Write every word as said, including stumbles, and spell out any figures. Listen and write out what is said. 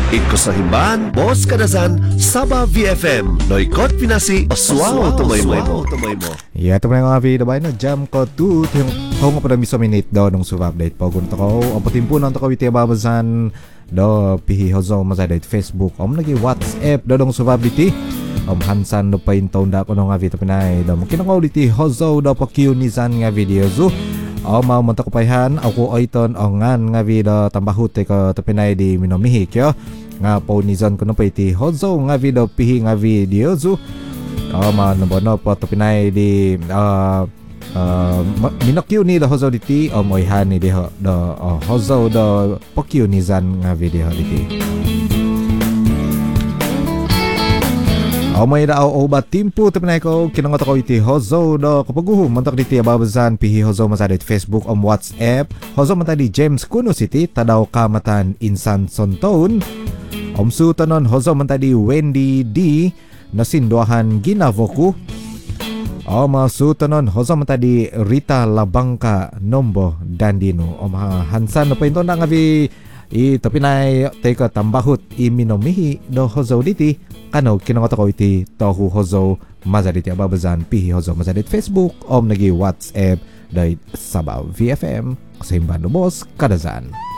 Iko sa himban, Boss Kadazan, Sabah V F M, Noikot Pinasi, Oswao Tumoy mo. Ya, teman mga video ba na jam ko tu yung kung pa dami sa minute daw nung sub update po gunto ko o patimpunan to ko iti babazan do pihi hozo mazadait Facebook om lagi WhatsApp do dong sub update om hansan do pa intaw da ko nga video pinay do mungkin ko diti hozo do pa kiunizan nga video zo o mau monta ko payhan ako oiton o ngan nga video tambahute ko to pinay di minomihi kyo nga po nizan ko no pa iti hozo nga video pihi nga video zo o mau nabono po to pinay di uh, Uh, minokyu ni do hozo diti o moihan ni de do uh, hozo do pokyu ni zan nga video diti o may da o ba timpu tapnay ko kinangot ko iti hozo do kapaguhu mantak diti ababazan pihi hozo masadit Facebook o WhatsApp hozo mata di James Kuno City tadaw kamatan insan sonton omsu tanon hozo mata di Wendy D nasinduahan ginavoku o masutanon hozo tadi Rita Labangka Nombo Dandino o hansan no painto na ngavi i topinay teka tambahut i minomihi do hozo diti kano kinangot ko iti tohu hozo mazaditi ababazan pihi hozo mazadit Facebook om nagi WhatsApp dahil Sabah V F M kasimban no Boss Kadazan.